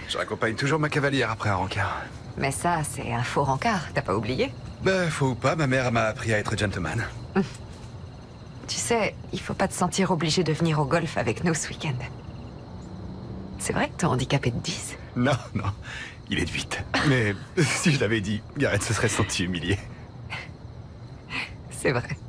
Je raccompagne toujours ma cavalière après un rencard. Mais ça, c'est un faux rencard, t'as pas oublié? Ben, faut ou pas, ma mère m'a appris à être gentleman. Tu sais, il faut pas te sentir obligé de venir au golf avec nous ce week-end. C'est vrai que t'es handicapé de 10? Non, non, il est de 8. Mais si je l'avais dit, Gareth se serait senti humilié. C'est vrai.